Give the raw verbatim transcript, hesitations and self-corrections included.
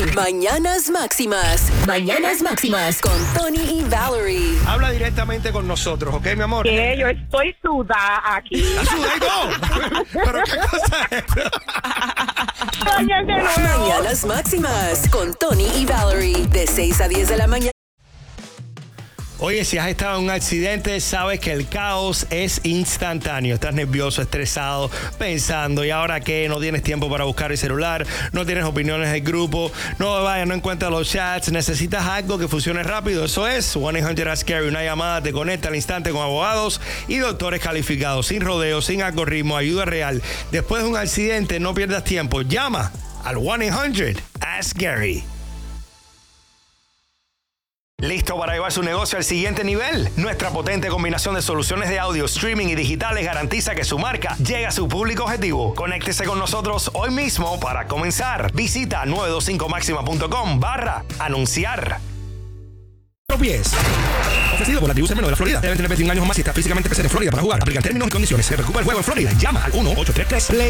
Mañanas Máximas. Mañanas Máximas con Tony y Valerie. Habla directamente con nosotros, ¿ok, mi amor? Que yo estoy sudada aquí. ¿Estás sudado? ¿Pero qué cosa es? Mañanas Máximas con Tony y Valerie. De seis a diez de la mañana. Oye, si has estado en un accidente, sabes que el caos es instantáneo. Estás nervioso, estresado, pensando, ¿y ahora qué? No tienes tiempo para buscar el celular, no tienes opiniones del grupo, no vayas, no encuentras los chats, necesitas algo que funcione rápido. Eso es one eight hundred ask Gary. Una llamada te conecta al instante con abogados y doctores calificados, sin rodeos, sin algoritmo, ayuda real. Después de un accidente, no pierdas tiempo. Llama al one eight hundred ask Gary. ¿Listo para llevar su negocio al siguiente nivel? Nuestra potente combinación de soluciones de audio, streaming y digitales garantiza que su marca llegue a su público objetivo. Conéctese con nosotros hoy mismo para comenzar. Visita nueve dos cinco máxima punto com barra anunciar. Pies. Ofrecido por la tribu Semeno de la Florida. Deben tener veintiún años o más y está físicamente presente en Florida para jugar. Aplican términos y condiciones. Se recupera el juego en Florida. Llama al uno ocho tres tres play